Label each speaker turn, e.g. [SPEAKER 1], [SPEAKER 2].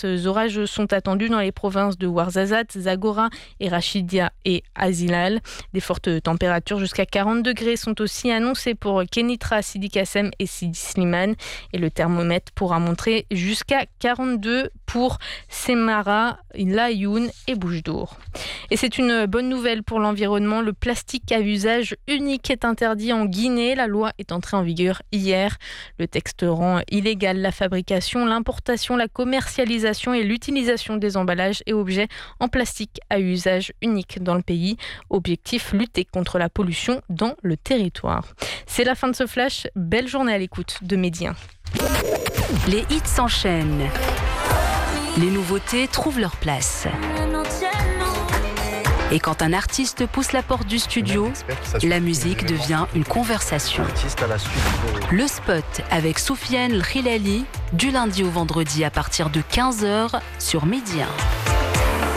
[SPEAKER 1] d'intenses orages sont attendus dans les provinces de Ouarzazate, Zagora et Rachidia et Azilal. Des fortes températures jusqu'à 40 degrés sont aussi annoncées pour Kenitra, Sidi Kassem et Sidi Slimane. Et le thermomètre pourra montrer jusqu'à 42 pour Semara, Layoun et Bouche-d'Or. Et c'est une bonne nouvelle pour l'environnement. Le plastique à usage unique est interdit en Guinée. La loi est entrée en vigueur hier. Le texte rend illégale la fabrication, l'importation, la commercialisation et l'utilisation des emballages et objets en plastique à usage unique dans le pays. Objectif, lutter contre la pollution dans le territoire. C'est la fin de ce flash. Belle journée à l'écoute de Média.
[SPEAKER 2] Les hits s'enchaînent. Les nouveautés trouvent leur place. Et quand un artiste pousse la porte du studio, la musique devient une conversation. Le spot avec Soufiane Lhilali, du lundi au vendredi à partir de 15h sur Média 1.